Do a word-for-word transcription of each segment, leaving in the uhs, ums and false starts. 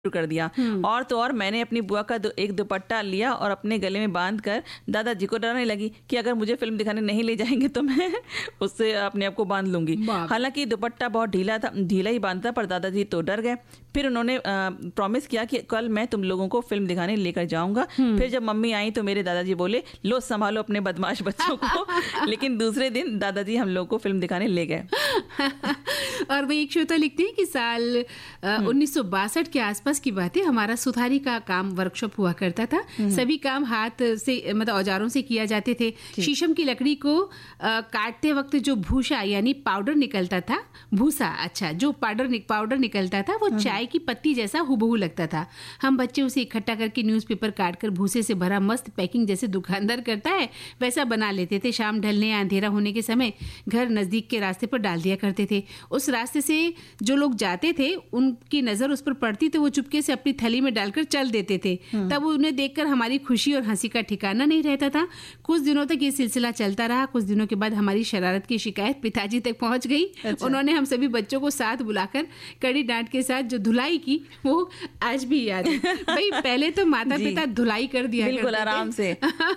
कर दिया। और तो और मैंने अपनी बुआ का दु, एक दुपट्टा लिया और अपने गले में बांध कर दादाजी को डराने लगी कि अगर मुझे फिल्म दिखाने नहीं ले जाएंगे तो मैं उससे अपने आप को बांध लूंगी। हालांकि दुपट्टा बहुत ढीला था, ढीला ही बांधता, पर दादाजी तो डर गए। फिर उन्होंने प्रॉमिस किया कि कल मैं तुम लोगों को फिल्म दिखाने लेकर जाऊंगा। फिर जब मम्मी आई तो मेरे दादाजी बोले, लो संभालो अपने बदमाश बच्चों को। लेकिन दूसरे दिन दादाजी हम लोगों को फिल्म दिखाने ले गए। और वही एक श्रोता लिखते हैं कि साल उन्नीस सौ बासठ के आसपास की बात है। हमारा सुथारी का काम वर्कशॉप हुआ करता था। सभी काम हाथ से मतलब औजारों से किया जाते थे। शीशम की लकड़ी को आ, काटते वक्त जो भूसा यानी पाउडर निकलता था, भूसा अच्छा जो पाउडर पाउडर निकलता था वो चाय की पत्ती जैसा हुबहू लगता था। हम बच्चे उसे इकट्ठा करके न्यूज़पेपर काटकर भूसे से भरा मस्त पैकिंग जैसे दुकानदार करता है वैसा बना लेते थे। शाम ढलने या अंधेरा होने के समय घर नजदीक के रास्ते पर डाल दिया करते थे। उस रास्ते से जो लोग जाते थे उनकी नजर उस पर पड़ती तो वो चुपके से अपनी थैली में डालकर चल देते थे। तब उन्हें देखकर हमारी खुशी और हंसी का ठिकाना नहीं रहता था। कुछ दिनों तक ये सिलसिला चलता रहा। कुछ दिनों के बाद हमारी शरारत की शिकायत पिताजी तक पहुंच गई। अच्छा। उन्होंने हम सभी बच्चों को साथ बुलाकर कड़ी डांट के साथ जो धुलाई की वो आज भी याद है। भाई पहले तो माता पिता धुलाई कर दिया बिल्कुल आराम से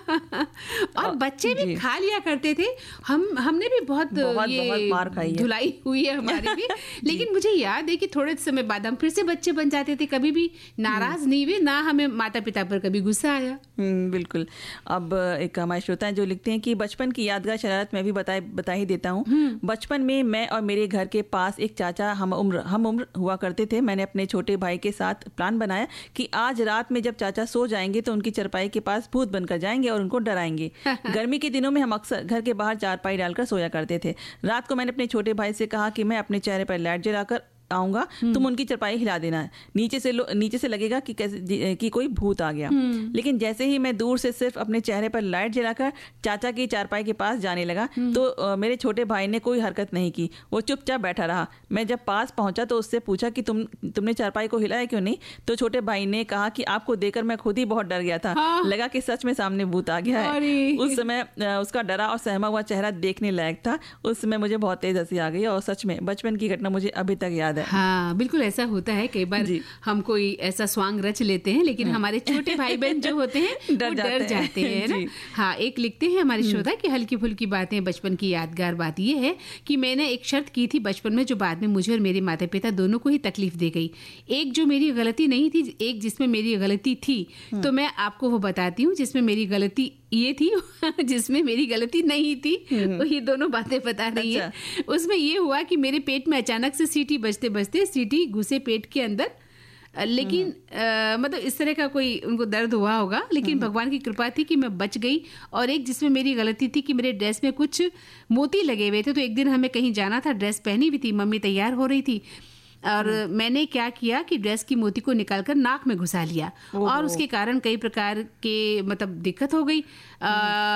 और बच्चे भी खा लिया करते थे। हम हमने भी बहुत, बहुत, ये बहुत मार खाई है। धुलाई हुई है हमारी भी। लेकिन मुझे याद है कि थोड़े समय बाद हम फिर से बच्चे बन जाते थे। कभी भी नाराज नहीं हुए, ना हमें माता पिता पर कभी गुस्सा आया। बिल्कुल। अब एक हमारे श्रोता जो लिखते हैं कि बचपन की यादगार शरारत मैं भी बता बता ही देता हूँ। बचपन में मैं और मेरे घर के पास एक चाचा हम उम्र हम उम्र हुआ करते थे। मैंने अपने छोटे भाई के साथ प्लान बनाया कि आज रात में जब चाचा सो जाएंगे तो उनकी चरपाई के पास भूत बनकर जाएंगे और उनको डराएंगे। गर्मी के दिनों में हम अक्सर घर के बाहर चारपाई डालकर सोया करते थे। रात को मैंने अपने छोटे भाई से कहा कि मैं अपने चेहरे पर लाइट जलाकर आऊंगा, तुम उनकी चरपाई हिला देना। नीचे से नीचे से लगेगा कि कैसे कि कोई भूत आ गया। लेकिन जैसे ही मैं दूर से सिर्फ अपने चेहरे पर लाइट जलाकर चाचा की चारपाई के पास जाने लगा तो आ, मेरे छोटे भाई ने कोई हरकत नहीं की। वो चुपचाप बैठा रहा। मैं जब पास पहुंचा तो उससे पूछा कि तुम तुमने चारपाई को हिलाया क्यों नहीं? तो छोटे भाई ने कहा कि आपको देखकर मैं खुद ही बहुत डर गया था। हाँ। लगा कि सच में सामने भूत आ गया है। उस समय उसका डरा और सहमा हुआ चेहरा देखने लायक था। उस समय मुझे बहुत तेज हंसी आ गई और सच में बचपन की घटना मुझे अभी तक याद है। हाँ बिल्कुल ऐसा होता है। कई बार हम कोई ऐसा स्वांग रच लेते हैं लेकिन हमारे छोटे भाई बहन जो होते हैं डर जाते, डर जाते हैं ना। हाँ एक लिखते हैं हमारे श्रोता की हल्की फुल्की बातें। बचपन की यादगार बात यह है कि मैंने एक शर्त की थी बचपन में जो बाद में मुझे और मेरे माता पिता दोनों को ही तकलीफ दे गई। एक जो मेरी गलती नहीं थी, एक जिसमें मेरी गलती थी। तो मैं आपको वो बताती हूँ जिसमें मेरी गलती ये थी जिसमें मेरी गलती नहीं थी। तो ये दोनों बातें बता रही है। उसमें ये हुआ कि मेरे पेट में अचानक से सीटी बजते बजते सीटी घुसे पेट के अंदर। लेकिन आ, मतलब इस तरह का कोई उनको दर्द हुआ होगा। लेकिन भगवान की कृपा थी कि मैं बच गई। और एक जिसमें मेरी गलती थी कि मेरे ड्रेस में कुछ मोती लगे हुए थे। तो एक दिन हमें कहीं जाना था, ड्रेस पहनी हुई थी, मम्मी तैयार हो रही थी और मैंने क्या किया कि ड्रेस की मोती को निकालकर नाक में घुसा लिया और उसके कारण कई प्रकार के मतलब दिक्कत हो गई। आ,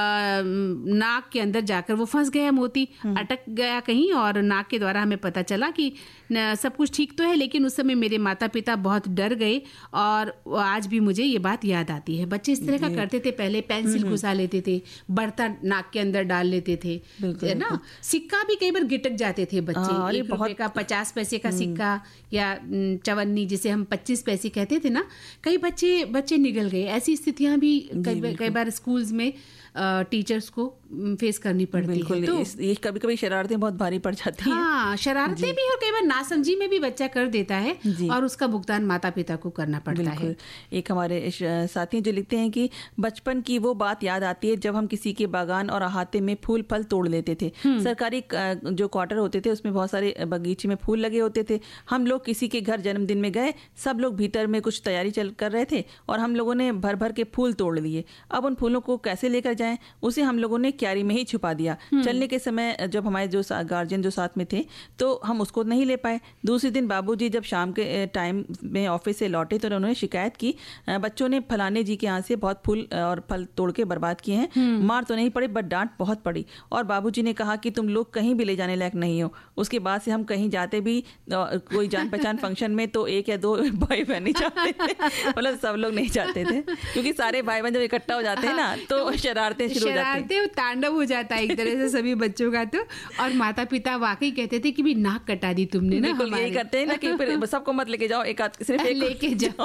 नाक के अंदर जाकर वो फंस गया, मोती अटक गया कहीं और नाक के द्वारा हमें पता चला कि न, सब कुछ ठीक तो है। लेकिन उस समय मेरे माता पिता बहुत डर गए और आज भी मुझे ये बात याद आती है। बच्चे इस तरह का करते थे। पहले पेंसिल घुसा लेते थे, बढ़ता नाक के अंदर डाल लेते थे, है ना। सिक्का भी कई बार गिटक जाते थे बच्चे। एक रुपए का, पचास पैसे का सिक्का या चवन्नी जिसे हम पच्चीस पैसे कहते थे ना, कई बच्चे बच्चे निगल गए। ऐसी स्थितियां भी कई, कई बार स्कूल्स में टीचर्स को फेस करनी पड़ती है। तो ये कभी कभी शरारतें बहुत भारी पड़ जाती हैं। हाँ शरारतें भी और कई बार नासमझी में भी बच्चा कर देता है और उसका भुगतान माता पिता को करना पड़ता है। एक हमारे साथी जो लिखते हैं कि बचपन की वो बात याद आती है जब हम किसी के बागान और अहाते में फूल फल तोड़ लेते थे। सरकारी जो क्वार्टर होते थे उसमें बहुत सारे बगीचे में फूल लगे होते थे। हम लोग किसी के घर जन्मदिन में गए, सब लोग भीतर में कुछ तैयारी चल कर रहे थे और हम लोगों ने भर भर के फूल तोड़ लिए। अब उन फूलों को कैसे लेकर जाएं, उसे हम लोगों ने क्यारी में ही छुपा दिया। चलने के समय जब हमारे जो गार्जियन जो साथ में थे तो हम उसको नहीं ले पाए। दूसरे दिन बाबूजी जब शाम के टाइम में ऑफिस से लौटे तो उन्होंने शिकायत की, बच्चों ने फलाने जी के यहाँ से बहुत फूल और फल तोड़ के बर्बाद किए हैं। मार तो नहीं पड़ी बट डांट बहुत पड़ी और बाबूजी ने कहा कि तुम लोग कहीं भी ले जाने लायक नहीं हो। उसके बाद से हम कहीं जाते भी कोई जान पहचान फंक्शन में तो एक या दो भाई बहन ही जाते थे, मतलब सब लोग नहीं जाते थे क्योंकि सारे भाई बहन जब इकट्ठा हो जाते हैं ना तो शरारतें शुरू हो जाती हैं। तांडव हो जाता है एक तरह से सभी बच्चों का। तो और माता पिता वाकई कहते थे कि भी नाक कटा दी तुमने ना। यही करते हैं ना कि फिर सबको मत लेके जाओ, एक सिर्फ एक लेके जाओ।